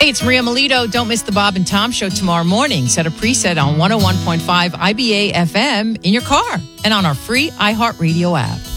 Hey, it's Maria Melito. Don't miss the Bob and Tom Show tomorrow morning. Set a preset on 101.5 IBA FM in your car and on our free iHeartRadio app.